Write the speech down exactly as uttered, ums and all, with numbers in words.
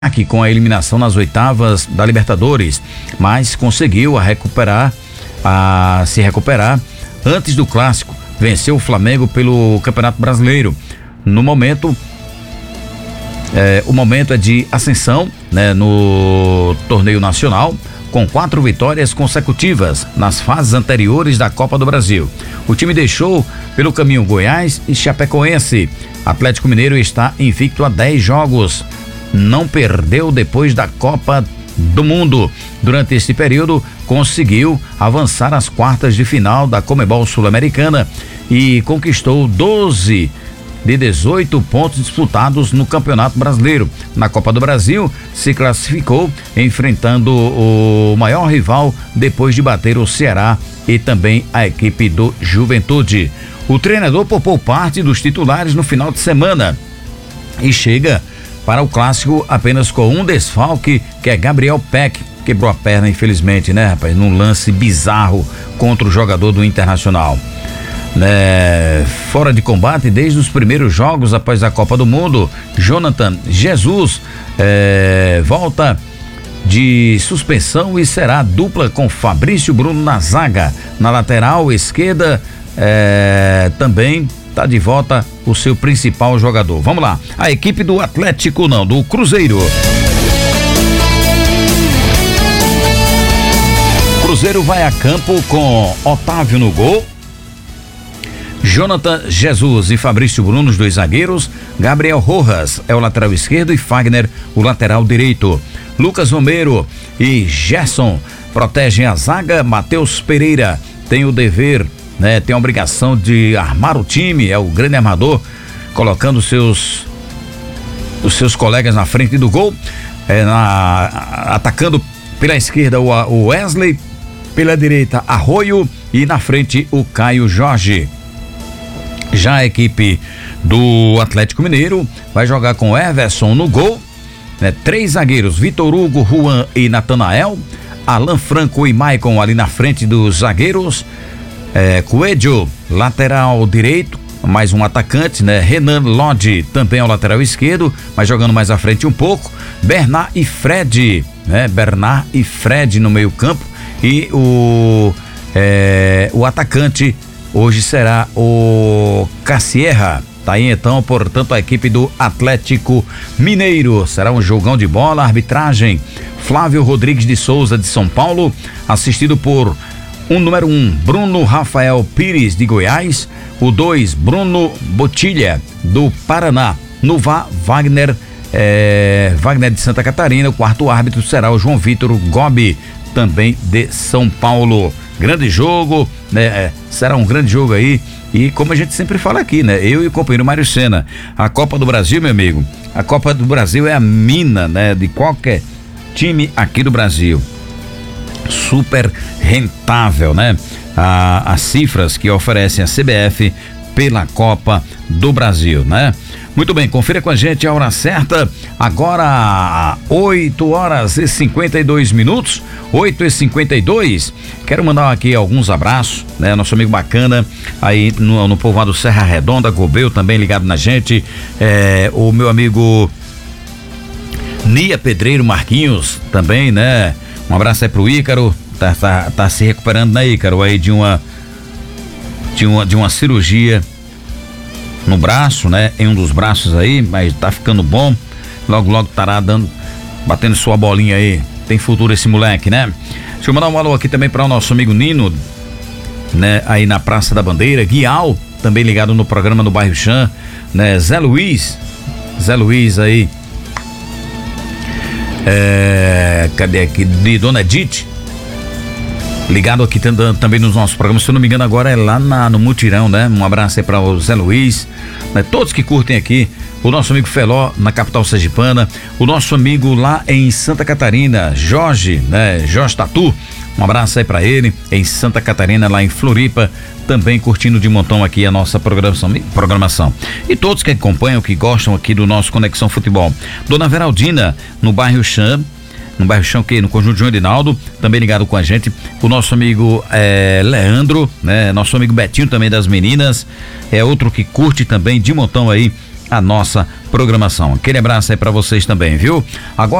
aqui com a eliminação nas oitavas da Libertadores, mas conseguiu a recuperar, a se recuperar antes do clássico. Venceu o Flamengo pelo Campeonato Brasileiro. No momento, é, o momento é de ascensão, né, no torneio nacional, com quatro vitórias consecutivas nas fases anteriores da Copa do Brasil. O time deixou pelo caminho Goiás e Chapecoense. Atlético Mineiro está invicto a dez jogos. Não perdeu depois da Copa do Mundo. Durante esse período, conseguiu avançar às quartas de final da Conmebol Sul-Americana e conquistou doze de dezoito pontos disputados no Campeonato Brasileiro. Na Copa do Brasil, se classificou enfrentando o maior rival depois de bater o Ceará e também a equipe do Juventude. O treinador poupou parte dos titulares no final de semana e chega para o clássico apenas com um desfalque, que é Gabriel Peck. Quebrou a perna, infelizmente, né, rapaz? Num lance bizarro contra o jogador do Internacional. Né? Fora de combate desde os primeiros jogos após a Copa do Mundo, Jonathan Jesus é, volta de suspensão e será dupla com Fabrício Bruno na zaga. Na lateral esquerda é, também tá de volta o seu principal jogador. Vamos lá, a equipe do Atlético, não, do Cruzeiro. Cruzeiro vai a campo com Otávio no gol, Jonathan Jesus e Fabrício Bruno, os dois zagueiros. Gabriel Rojas é o lateral esquerdo e Fagner o lateral direito. Lucas Romero e Gerson protegem a zaga. Matheus Pereira tem o dever, né, tem a obrigação de armar o time, é o grande armador, colocando seus os seus colegas na frente do gol, é, na, atacando pela esquerda o, o Wesley, pela direita Arroio e na frente o Caio Jorge. Já a equipe do Atlético Mineiro vai jogar com Everson no gol, né, três zagueiros, Vitor Hugo, Juan e Natanael, Alan Franco e Maicon ali na frente dos zagueiros. É, Coelho, lateral direito, mais um atacante, né? Renan Lodi também é o lateral esquerdo, mas jogando mais à frente um pouco. Bernard e Fred, né? Bernard e Fred no meio campo e o é, o atacante hoje será o Cassierra. Tá aí então, portanto, a equipe do Atlético Mineiro. Será um jogão de bola. Arbitragem Flávio Rodrigues de Souza de São Paulo, assistido por um número um, Bruno Rafael Pires de Goiás. O dois, Bruno Botilha do Paraná. No V A R, Wagner, é, Wagner de Santa Catarina. O quarto árbitro será o João Vitor Gobi, também de São Paulo. Grande jogo, né? É, será um grande jogo aí. E como a gente sempre fala aqui, né? Eu e o companheiro Mário Sena, a Copa do Brasil, meu amigo, a Copa do Brasil é a mina, né, de qualquer time aqui do Brasil. Super rentável, né? A, as cifras que oferecem a C B F pela Copa do Brasil, né? Muito bem, confira com a gente a hora certa, agora oito horas e cinquenta e dois minutos, oito e cinquenta e dois. Quero mandar aqui alguns abraços, né? Nosso amigo bacana aí no, no povoado Serra Redonda, Gobel, também ligado na gente, é, o meu amigo Nia Pedreiro Marquinhos também, né? Um abraço aí pro Ícaro, tá, tá, tá se recuperando, né, Ícaro, aí de uma, de uma, de uma cirurgia no braço, né, em um dos braços aí, mas tá ficando bom, logo, logo estará dando, batendo sua bolinha aí, tem futuro esse moleque, né? Deixa eu mandar um alô aqui também para o nosso amigo Nino, né, aí na Praça da Bandeira, Guial, também ligado no programa do Bairro Chã, né, Zé Luiz, Zé Luiz aí, É, cadê aqui? De Dona Edith, ligado aqui também nos nossos programas. Se eu não me engano, agora é lá na, no Mutirão, né? Um abraço aí para o Zé Luiz, né? Todos que curtem aqui. O nosso amigo Feló na capital sergipana. O nosso amigo lá em Santa Catarina, Jorge, né? Jorge Tatu. Um abraço aí para ele em Santa Catarina, lá em Floripa, também curtindo de montão aqui a nossa programação, programação. E todos que acompanham, que gostam aqui do nosso Conexão Futebol. Dona Veraldina, no bairro Chã, no bairro Chão, que no Conjunto João Edinaldo, também ligado com a gente. O nosso amigo é, Leandro, né? Nosso amigo Betinho também das meninas, é outro que curte também de montão aí a nossa programação. Aquele abraço aí para vocês também, viu? Agora